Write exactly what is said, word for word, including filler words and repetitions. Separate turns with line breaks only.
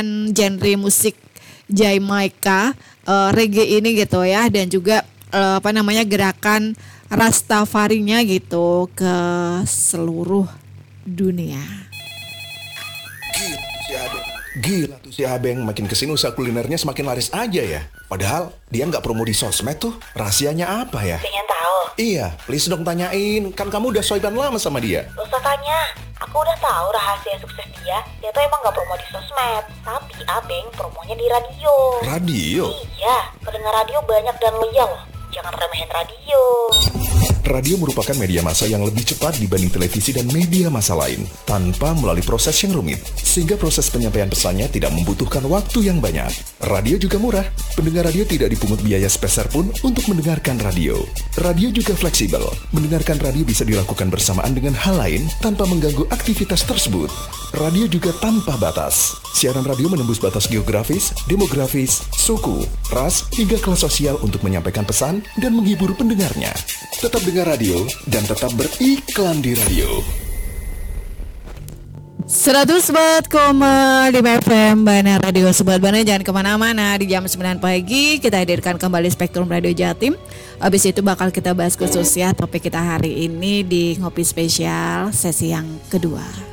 genre musik Jamaika, uh, reggae ini gitu ya, dan juga uh, apa namanya gerakan Rastafarinya gitu ke seluruh dunia.
Gila si Abeng, gila tuh si Abeng, makin kesini usaha kulinernya semakin laris aja ya. Padahal dia nggak promo di sosmed tuh, rahasianya apa ya?
Pengen tahu?
Iya, please dong tanyain, kan kamu udah soiban lama sama dia.
Gak usah tanya, aku udah tahu rahasia sukses dia. Dia tuh emang gak promo di sosmed, tapi Abeng promonya di radio.
Radio?
Iya, pendengar radio banyak dan loyal loh. Jangan remehin radio.
Radio merupakan media massa yang lebih cepat dibanding televisi dan media massa lain, tanpa melalui proses yang rumit, sehingga proses penyampaian pesannya tidak membutuhkan waktu yang banyak. Radio juga murah, pendengar radio tidak dipungut biaya sepeser pun untuk mendengarkan radio. Radio juga fleksibel, mendengarkan radio bisa dilakukan bersamaan dengan hal lain tanpa mengganggu aktivitas tersebut. Radio juga tanpa batas. Siaran radio menembus batas geografis, demografis, suku, ras, hingga kelas sosial untuk menyampaikan pesan dan menghibur pendengarnya. Tetap dengar radio dan tetap beriklan di radio.
seratus empat koma lima F M Bana Radio. Sobat Bana jangan kemana-mana. Di jam sembilan pagi kita hadirkan kembali Spektrum Radio Jatim. Habis itu bakal kita bahas khusus ya topik kita hari ini di Ngopi Spesial sesi yang kedua.